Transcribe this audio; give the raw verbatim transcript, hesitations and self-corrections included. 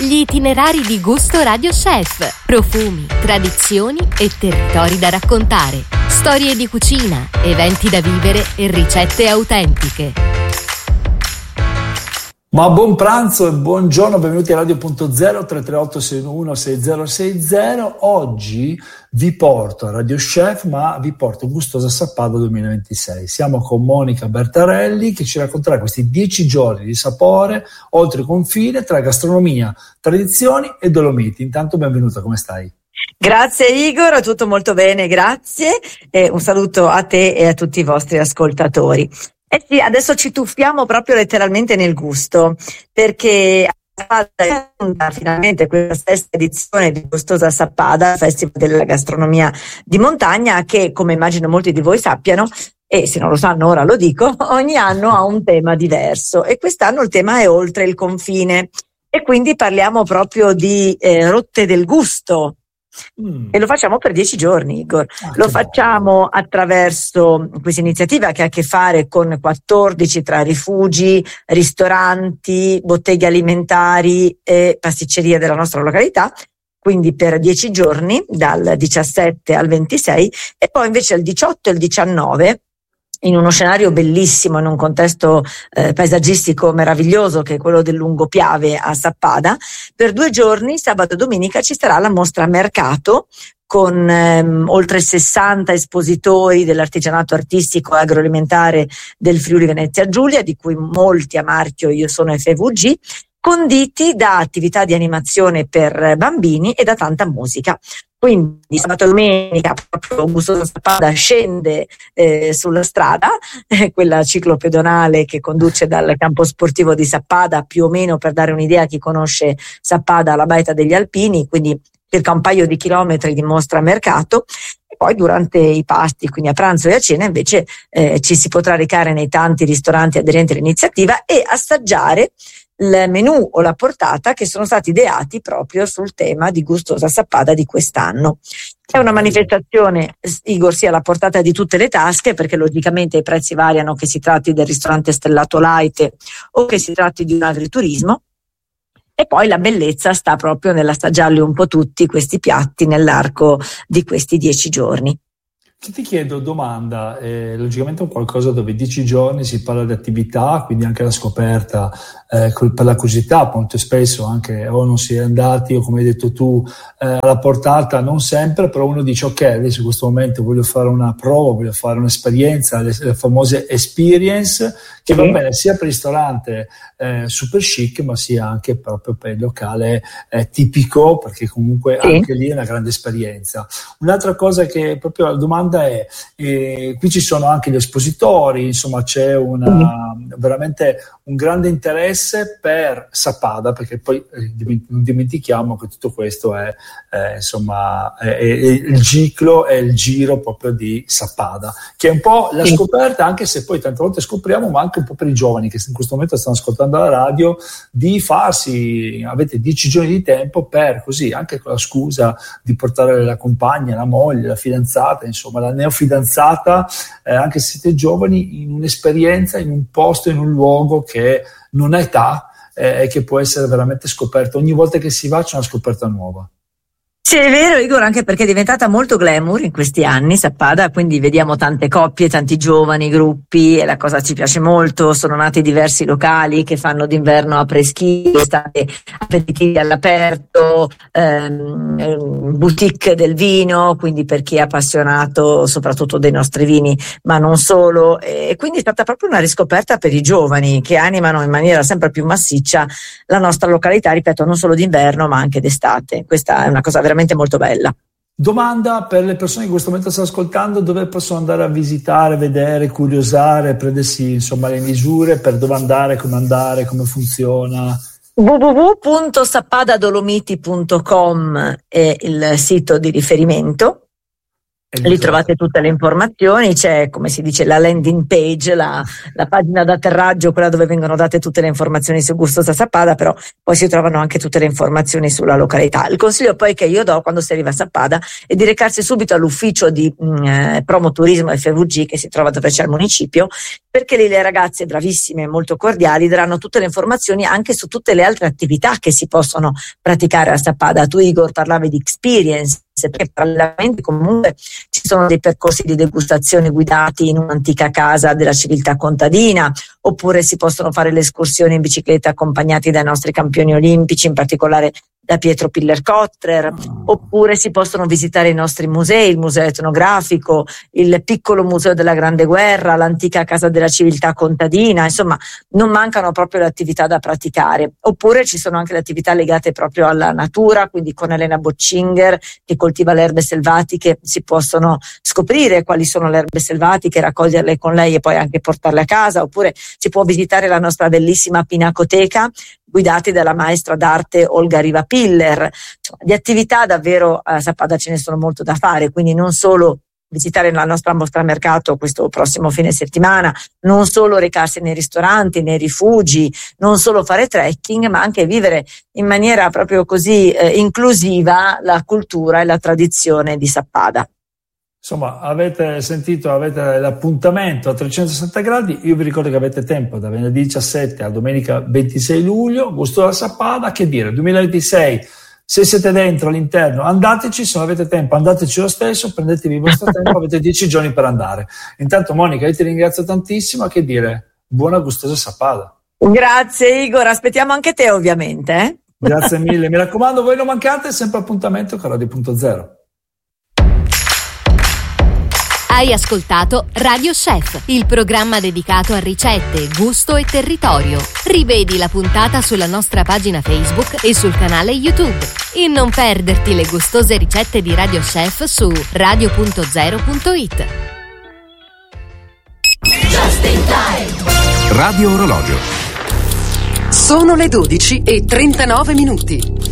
Gli itinerari di Gusto Radio Chef. Profumi, tradizioni e territori da raccontare. Storie di cucina, eventi da vivere e ricette autentiche. Ma buon pranzo e buongiorno, benvenuti a Radio Punto Zero tre tre otto sei uno uno sei zero sei zero. Oggi vi porto a Radio Chef, ma vi porto Gustosa Sappada duemilaventisei. Siamo con Monica Bertarelli che ci racconterà questi dieci giorni di sapore oltre confine tra gastronomia, tradizioni e Dolomiti. Intanto benvenuta, come stai? Grazie Igor, tutto molto bene, grazie. E un saluto a te e a tutti i vostri ascoltatori. Eh sì, adesso ci tuffiamo proprio letteralmente nel gusto, perché finalmente questa stessa edizione di Gustosa Sappada, Festival della Gastronomia di Montagna, che come immagino molti di voi sappiano, e se non lo sanno ora lo dico, ogni anno ha un tema diverso e quest'anno il tema è oltre il confine e quindi parliamo proprio di eh, rotte del gusto. Mm. E lo facciamo per dieci giorni, Igor. Ah, lo facciamo bello. Attraverso questa iniziativa che ha a che fare con quattordici tra rifugi, ristoranti, botteghe alimentari e pasticcerie della nostra località, quindi per dieci giorni dal diciassette al ventisei, e poi invece il diciotto e il diciannove, in uno scenario bellissimo, in un contesto eh, paesaggistico meraviglioso che è quello del Lungopiave a Sappada, per due giorni, sabato e domenica, ci sarà la mostra mercato con ehm, oltre sessanta espositori dell'artigianato artistico e agroalimentare del Friuli Venezia Giulia, di cui molti a marchio Io Sono F V G, conditi da attività di animazione per bambini e da tanta musica. Quindi sabato e domenica proprio Gustosa Sappada scende eh, sulla strada, eh, quella ciclopedonale che conduce dal campo sportivo di Sappada, più o meno, per dare un'idea a chi conosce Sappada, alla Baita degli Alpini, quindi circa un paio di chilometri di mostra mercato. E poi durante i pasti, quindi a pranzo e a cena, invece eh, ci si potrà recare nei tanti ristoranti aderenti all'iniziativa e assaggiare il menù o la portata che sono stati ideati proprio sul tema di Gustosa Sappada di quest'anno. È una manifestazione, Igor, sia la portata di tutte le tasche, perché logicamente i prezzi variano, che si tratti del ristorante stellato light o che si tratti di un agriturismo. E poi la bellezza sta proprio nell'assaggiarli un po' tutti questi piatti nell'arco di questi dieci giorni. Ti chiedo domanda, eh, logicamente è un qualcosa dove dieci giorni si parla di attività, quindi anche la scoperta, eh, per la curiosità, molto spesso anche o non si è andati o, come hai detto tu, eh, alla portata, non sempre, però uno dice ok, adesso in questo momento voglio fare una prova, voglio fare un'esperienza, le, le famose experience, che va bene sia per il ristorante eh, super chic, ma sia anche proprio per il locale eh, tipico, perché comunque sì, anche lì è una grande esperienza. Un'altra cosa che proprio la domanda è, eh, qui ci sono anche gli espositori, insomma c'è una, mm. veramente un grande interesse per Sappada, perché poi eh, non dimentichiamo che tutto questo è, eh, insomma, è, è il ciclo, è il giro proprio di Sappada, che è un po' la sì. scoperta, anche se poi tante volte scopriamo, ma anche un po' per i giovani che in questo momento stanno ascoltando la radio, di farsi, avete dieci giorni di tempo per così, anche con la scusa di portare la compagna, la moglie, la fidanzata, insomma la neofidanzata, eh, anche se siete giovani, in un'esperienza, in un posto, in un luogo che non ha età eh, e che può essere veramente scoperto. Ogni volta che si va c'è una scoperta nuova. Sì, è vero, Igor, anche perché è diventata molto glamour in questi anni Sappada, quindi vediamo tante coppie, tanti giovani, gruppi, e la cosa ci piace molto. Sono nati diversi locali che fanno d'inverno après-ski, estate aperitivi all'aperto, ehm, boutique del vino, quindi per chi è appassionato soprattutto dei nostri vini, ma non solo, e quindi è stata proprio una riscoperta per i giovani che animano in maniera sempre più massiccia la nostra località, ripeto, non solo d'inverno ma anche d'estate. Questa è una cosa veramente molto bella. Domanda per le persone che in questo momento stanno ascoltando: dove possono andare a visitare, vedere, curiosare, prendersi insomma le misure per dove andare, come andare, come funziona? w w w punto sappada dolomiti punto com è il sito di riferimento. Lì trovate tutte le informazioni, c'è, come si dice, la landing page, la, la pagina d'atterraggio, quella dove vengono date tutte le informazioni su Gustosa Sappada, però poi si trovano anche tutte le informazioni sulla località. Il consiglio poi che io do quando si arriva a Sappada è di recarsi subito all'ufficio di mh, eh, Promoturismo F V G che si trova dove c'è il municipio, perché lì le ragazze bravissime e molto cordiali daranno tutte le informazioni anche su tutte le altre attività che si possono praticare a Sappada. Tu, Igor, parlavi di experience, perché parallelamente comunque ci sono dei percorsi di degustazione guidati in un'antica casa della civiltà contadina, oppure si possono fare le escursioni in bicicletta accompagnati dai nostri campioni olimpici, in particolare da Pietro Piller-Kotrer, oppure si possono visitare i nostri musei, il museo etnografico, il piccolo museo della Grande Guerra, l'antica casa della civiltà contadina, insomma non mancano proprio le attività da praticare. Oppure ci sono anche le attività legate proprio alla natura, quindi con Elena Boccinger che coltiva le erbe selvatiche si possono scoprire quali sono le erbe selvatiche, raccoglierle con lei e poi anche portarle a casa. Oppure si può visitare la nostra bellissima pinacoteca guidati dalla maestra d'arte Olga Riva-Piller. Di attività davvero a Sappada ce ne sono molto da fare, quindi non solo visitare la nostra mostra mercato questo prossimo fine settimana, non solo recarsi nei ristoranti, nei rifugi, non solo fare trekking, ma anche vivere in maniera proprio così eh, inclusiva la cultura e la tradizione di Sappada. Insomma, avete sentito, avete l'appuntamento a trecentosessanta gradi. Io vi ricordo che avete tempo da venerdì diciassette a domenica ventisei luglio, Gustosa Sappada, che dire, duemilaventisei, se siete dentro all'interno andateci, se non avete tempo andateci lo stesso, prendetevi il vostro tempo, avete dieci giorni per andare. Intanto Monica, io ti ringrazio tantissimo, che dire, buona Gustosa Sappada. Grazie Igor, aspettiamo anche te ovviamente. Eh? Grazie mille, mi raccomando, voi non mancate, sempre appuntamento con Radio punto zero. Hai ascoltato Radio Chef, il programma dedicato a ricette, gusto e territorio. Rivedi la puntata sulla nostra pagina Facebook e sul canale YouTube. E non perderti le gustose ricette di Radio Chef su radio punto zero punto it. Just in time. Radio Orologio. Sono le dodici e trentanove minuti.